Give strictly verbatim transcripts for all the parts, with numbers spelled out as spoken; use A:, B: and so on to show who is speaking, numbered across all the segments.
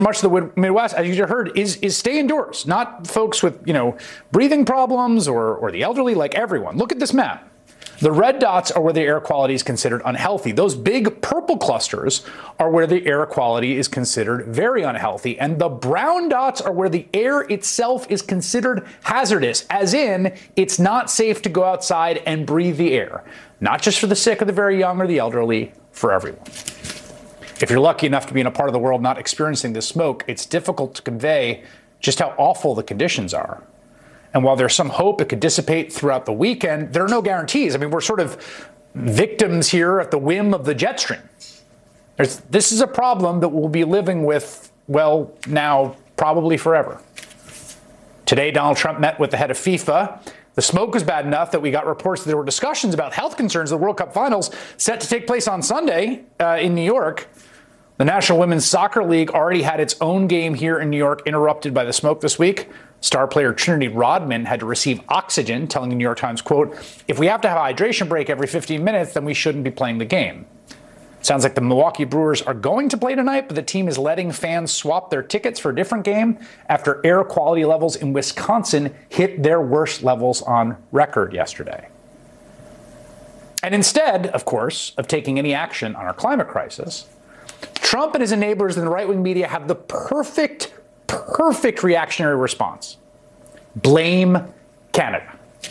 A: much of the Midwest, as you just heard, is is stay indoors. Not folks with, you know, breathing problems or, or the elderly, like everyone. Look at this map. The red dots are where the air quality is considered unhealthy. Those big purple clusters are where the air quality is considered very unhealthy. And the brown dots are where the air itself is considered hazardous, as in it's not safe to go outside and breathe the air. Not just for the sick or the very young or the elderly, for everyone. If you're lucky enough to be in a part of the world not experiencing this smoke, it's difficult to convey just how awful the conditions are. And while there's some hope it could dissipate throughout the weekend, there are no guarantees. I mean, we're sort of victims here at the whim of the jet stream. There's, this is a problem that we'll be living with, well, now probably forever. Today, Donald Trump met with the head of FIFA. The smoke was bad enough that we got reports that there were discussions about health concerns of the World Cup finals set to take place on Sunday uh, in New York. The National Women's Soccer League already had its own game here in New York interrupted by the smoke this week. Star player Trinity Rodman had to receive oxygen, telling the New York Times, quote, "If we have to have a hydration break every fifteen minutes, then we shouldn't be playing the game." Sounds like the Milwaukee Brewers are going to play tonight, but the team is letting fans swap their tickets for a different game after air quality levels in Wisconsin hit their worst levels on record yesterday. And instead, of course, of taking any action on our climate crisis, Trump and his enablers in the right-wing media have the perfect, perfect reactionary response. Blame Canada.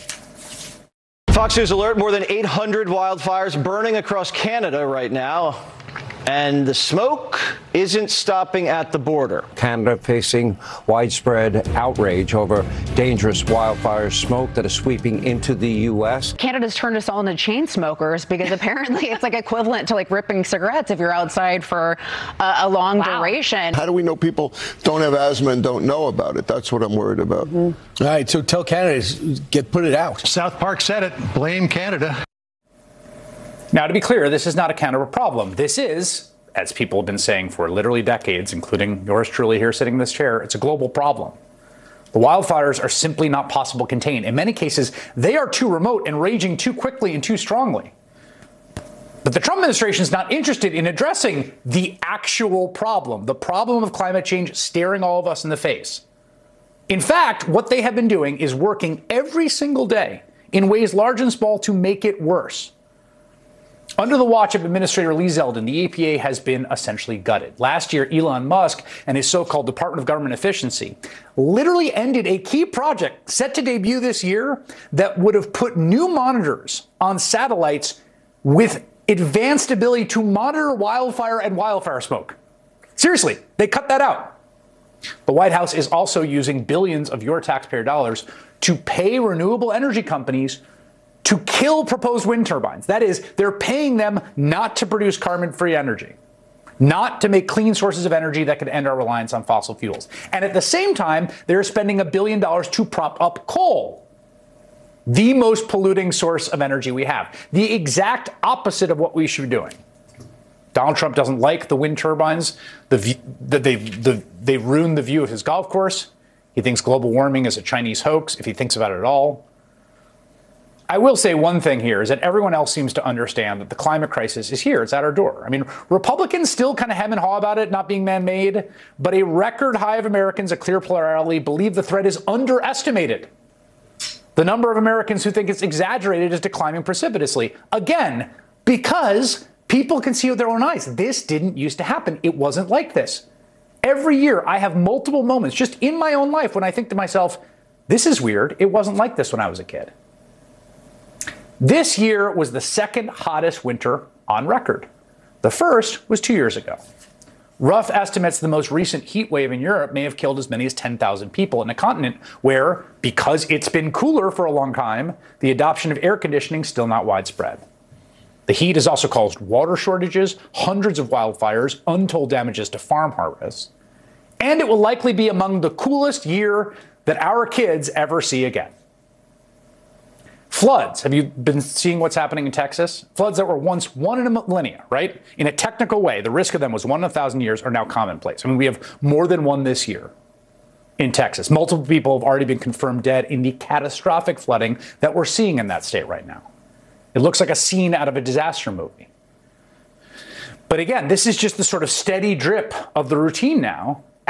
B: Fox News alert, more than eight hundred wildfires burning across Canada right now. And the smoke isn't stopping at the border.
C: Canada facing widespread outrage over dangerous wildfire smoke that is sweeping into the U S.
D: Canada's turned us all into chain smokers because apparently it's like equivalent to like ripping cigarettes if you're outside for a, a long wow. duration.
E: How do we know people don't have asthma and don't know about it? That's what I'm worried about.
F: Mm-hmm. All right, so tell Canada, get put it out.
G: South Park said it. Blame Canada.
A: Now, to be clear, this is not a Canada problem. This is, as people have been saying for literally decades, including yours truly here sitting in this chair, it's a global problem. The wildfires are simply not possible to contain. In many cases, they are too remote and raging too quickly and too strongly. But the Trump administration is not interested in addressing the actual problem, the problem of climate change staring all of us in the face. In fact, what they have been doing is working every single day in ways large and small to make it worse. Under the watch of Administrator Lee Zeldin, the E P A has been essentially gutted. Last year, Elon Musk and his so-called Department of Government Efficiency literally ended a key project set to debut this year that would have put new monitors on satellites with advanced ability to monitor wildfire and wildfire smoke. Seriously, they cut that out. The White House is also using billions of your taxpayer dollars to pay renewable energy companies to kill proposed wind turbines. That is, they're paying them not to produce carbon-free energy, not to make clean sources of energy that could end our reliance on fossil fuels. And at the same time, they're spending a billion dollars to prop up coal, the most polluting source of energy we have, the exact opposite of what we should be doing. Donald Trump doesn't like the wind turbines, the, the, they, the, they ruin the view of his golf course. He thinks global warming is a Chinese hoax, if he thinks about it at all. I will say one thing here is that everyone else seems to understand that the climate crisis is here. It's at our door. I mean, Republicans still kind of hem and haw about it not being man-made, but a record high of Americans, a clear plurality, believe the threat is underestimated. The number of Americans who think it's exaggerated is declining precipitously. Again, because people can see with their own eyes. This didn't used to happen. It wasn't like this. Every year, I have multiple moments just in my own life when I think to myself, this is weird. It wasn't like this when I was a kid. This year was the second hottest winter on record. The first was two years ago. Rough estimates the most recent heat wave in Europe may have killed as many as ten thousand people in a continent where, because it's been cooler for a long time, the adoption of air conditioning is still not widespread. The heat has also caused water shortages, hundreds of wildfires, untold damages to farm harvests, and it will likely be among the coolest year that our kids ever see again. Floods. Have you been seeing what's happening in Texas? Floods that were once one in a millennia, right? In a technical way, the risk of them was one in a thousand years are now commonplace. I mean, we have more than one this year in Texas. Multiple people have already been confirmed dead in the catastrophic flooding that we're seeing in that state right now. It looks like a scene out of a disaster movie. But again, this is just the sort of steady drip of the routine now